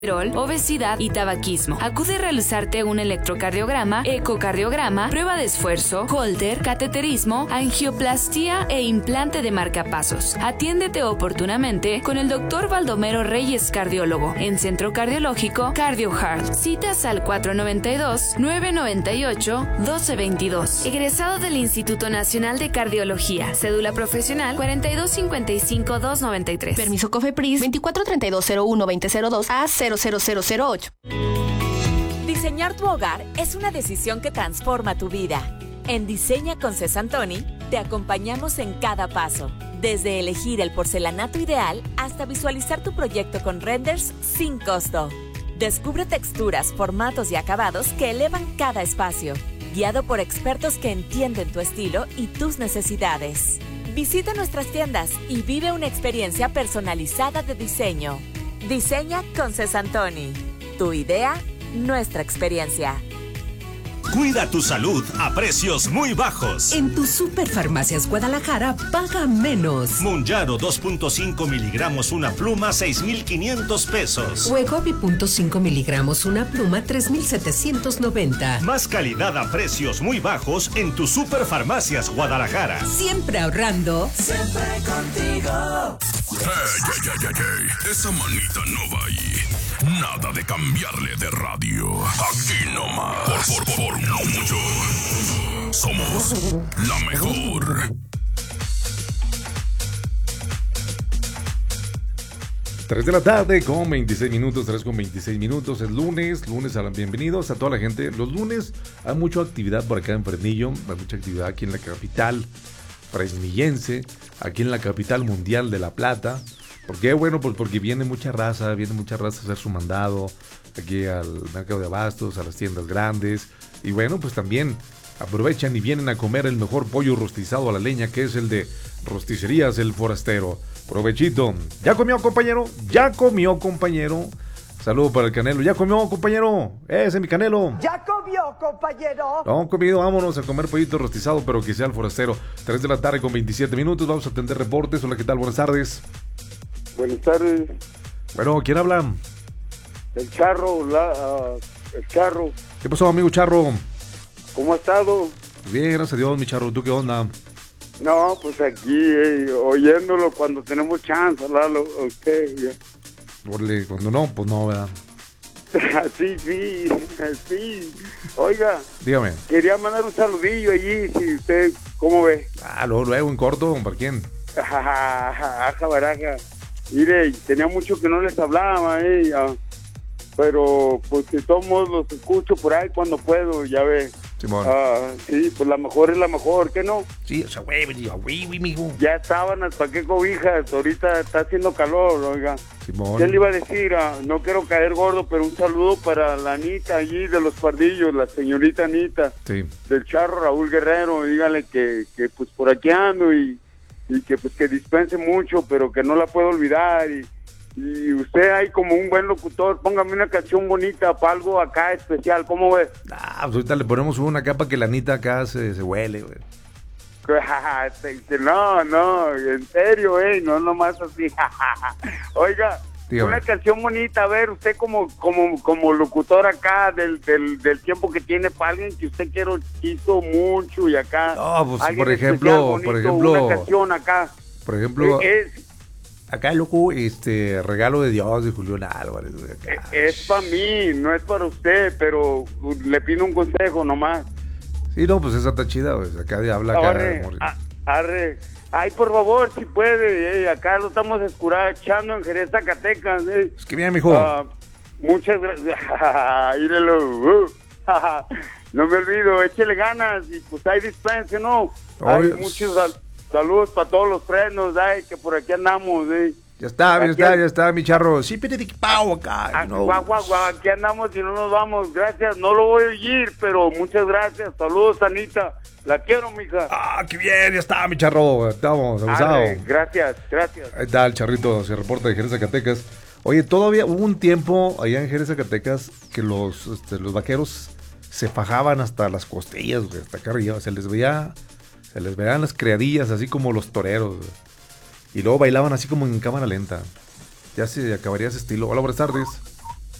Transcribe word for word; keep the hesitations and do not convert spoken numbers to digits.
obesidad y tabaquismo. Acude a realizarte un electrocardiograma, ecocardiograma, prueba de esfuerzo, holter, cateterismo, angioplastía e implante de marcapasos. Atiéndete oportunamente con el doctor Baldomero Reyes, cardiólogo, en Centro Cardiológico CardioHeart. Citas al cuatro nueve dos, nueve nueve ocho, uno dos dos dos. Egresado del Instituto Nacional de Cardiología. Cédula profesional cuarenta y dos cincuenta y cinco, doscientos noventa y tres. Permiso COFEPRIS veinticuatro treinta y dos cero uno veinte cero dos a cero cero cero cero ocho. Diseñar tu hogar es una decisión que transforma tu vida. En Diseña con Cesantoni te acompañamos en cada paso, desde elegir el porcelanato ideal hasta visualizar tu proyecto con renders sin costo. Descubre texturas, formatos y acabados que elevan cada espacio, guiado por expertos que entienden tu estilo y tus necesidades. Visita nuestras tiendas y vive una experiencia personalizada de diseño. Diseña con Cesantoni. Tu idea, nuestra experiencia. Cuida tu salud a precios muy bajos. En tu Superfarmacias Guadalajara, paga menos. Monjaro dos punto cinco miligramos una pluma, seis mil quinientos pesos. Wegovy punto cinco miligramos una pluma, tres mil setecientos noventa. Más calidad a precios muy bajos en tu Superfarmacias Guadalajara. Siempre ahorrando. Siempre contigo. Hey, hey, hey, hey, esa manita no va ahí. Nada de cambiarle de radio. Aquí nomás. Por, por, por no mucho. Somos la mejor. tres de la tarde con veintiséis minutos, tres con veintiséis minutos. Es lunes, lunes a la, bienvenidos a toda la gente. Los lunes hay mucha actividad por acá en Fresnillo, hay mucha actividad aquí en la capital fresnillense, aquí en la capital mundial de La Plata. ¿Por qué? Bueno, pues porque viene mucha raza, viene mucha raza a hacer su mandado aquí al mercado de abastos, a las tiendas grandes. Y bueno, pues también aprovechan y vienen a comer el mejor pollo rostizado a la leña, que es el de Rosticerías El Forastero. Provechito. ¿Ya comió, compañero? ¿Ya comió, compañero? Saludo para el Canelo. ¿Ya comió, compañero? Ese es mi Canelo. ¿Ya comió, compañero? No, comido, vámonos a comer pollito rostizado, pero que sea El Forastero. tres de la tarde con veintisiete minutos. Vamos a atender reportes. Hola, ¿qué tal? Buenas tardes. Buenas tardes. Bueno, ¿quién habla? El Charro, la, uh, el Charro. ¿Qué pasó, amigo Charro? ¿Cómo ha estado? Bien, gracias a Dios, mi Charro. ¿Tú qué onda? No, pues aquí, eh, oyéndolo cuando tenemos chance, Lalo, a usted. Ya. Orle, cuando no, pues no, ¿verdad? sí, sí, sí. Oiga. Dígame. Quería mandar un saludillo allí, si usted, ¿cómo ve? Ah, luego, luego, en corto, ¿para quién? Aja, baraja. Mire, tenía mucho que no les hablaba, eh, ya. Pero pues de todos modos los escucho por ahí cuando puedo, ya ve. Simón. Ah, sí, pues la mejor es la mejor, ¿qué no? Sí, o sea, güey, güey, güey, mijo. Ya sábanas, ¿para qué cobijas? Ahorita está haciendo calor, oiga. Simón. ¿Qué le iba a decir? Ah, no quiero caer gordo, pero un saludo para la Anita allí de los Pardillos, la señorita Anita. Sí. Del Charro Raúl Guerrero, dígale que, que pues por aquí ando y, y que pues que dispense mucho, pero que no la puedo olvidar y... Y usted ahí como un buen locutor, póngame una canción bonita para algo acá especial, ¿cómo ves? Ah, pues ahorita le ponemos una capa que la Anita acá se, se huele, güey. No, no, en serio, eh, no nomás así. Oiga, dígame. Una canción bonita, a ver, usted como como como locutor acá del, del, del tiempo que tiene para alguien que usted quiero quiso mucho y acá. No, pues por ejemplo, bonito, por ejemplo, una canción acá. Por ejemplo, es, acá, loco, este, Regalo de Dios de Julián Álvarez. Acá. Es, es para mí, no es para usted, pero le pido un consejo nomás. Sí, no, pues esa está chida, pues, acá habla acá. Arre, a, arre. Ay, por favor, si puede, eh, acá lo estamos escurachando en Jerez, Zacatecas. Eh. Es que bien, mijo. Uh, muchas gracias. Mírelo. Uh, no me olvido, échele ganas y pues hay dispense, ¿no? Oh, hay yes. muchos... Sal- Saludos para todos los frenos, ay, que por aquí andamos, eh. Ya está, ya está, ya está, mi Charro. Sí, pide pau acá. No. Guau, guau, guau, aquí andamos y no nos vamos. Gracias, no lo voy a oír, pero muchas gracias. Saludos, Anita. La quiero, mija. Ah, qué bien, ya está, mi Charro. Estamos abusados. Gracias, gracias. Ahí está el Charrito, se reporta de Jerez, Zacatecas. Oye, todavía hubo un tiempo allá en Jerez, Zacatecas, que los, este, los vaqueros se fajaban hasta las costillas, güey, hasta acá arriba. Se les veía... Se les veían las criadillas así como los toreros. Y luego bailaban así como en cámara lenta. Ya se acabaría ese estilo. Hola, buenas tardes.